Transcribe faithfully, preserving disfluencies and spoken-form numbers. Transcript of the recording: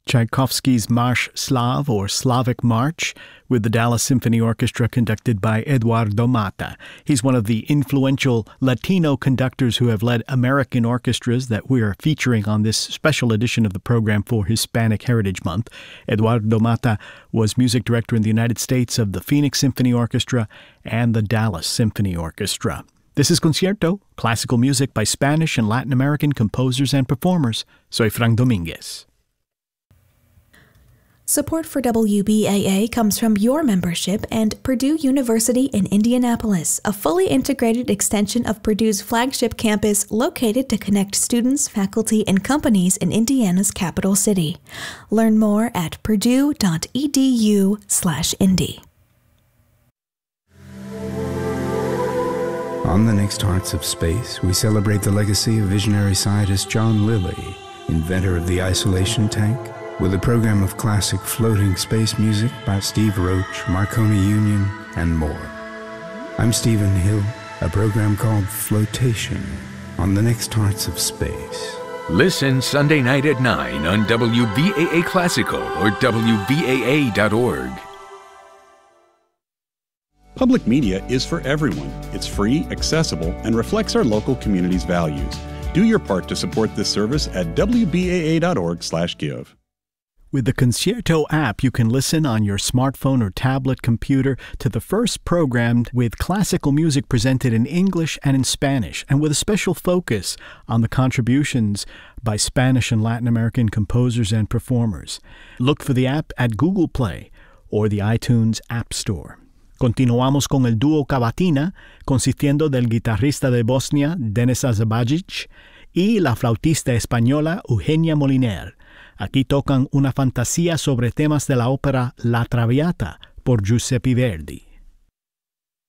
Tchaikovsky's Marsch Slav, or Slavic March, with the Dallas Symphony Orchestra conducted by Eduardo Mata. He's one of the influential Latino conductors who have led American orchestras that we are featuring on this special edition of the program for Hispanic Heritage Month. Eduardo Mata was music director in the United States of the Phoenix Symphony Orchestra and the Dallas Symphony Orchestra. This is Concierto, classical music by Spanish and Latin American composers and performers. Soy Frank Dominguez. Support for W B A A comes from your membership and Purdue University in Indianapolis, a fully integrated extension of Purdue's flagship campus located to connect students, faculty, and companies in Indiana's capital city. Learn more at purdue.edu slash indy. On the next Hearts of Space, we celebrate the legacy of visionary scientist John Lilly, inventor of the isolation tank, with a program of classic floating space music by Steve Roach, Marconi Union, and more. I'm Stephen Hill, a program called Flotation on the next Hearts of Space. Listen Sunday night at nine on W B A A Classical or W B A A dot org. Public media is for everyone. It's free, accessible, and reflects our local community's values. Do your part to support this service at W B A A dot org slash give. With the Concierto app, you can listen on your smartphone or tablet computer to the first program with classical music presented in English and in Spanish, and with a special focus on the contributions by Spanish and Latin American composers and performers. Look for the app at Google Play or the iTunes App Store. Continuamos con el dúo Cavatina, consistiendo del guitarrista de Bosnia, Denis Azabajic, y la flautista española Eugenia Moliner. Aquí tocan una fantasía sobre temas de la ópera La Traviata por Giuseppe Verdi.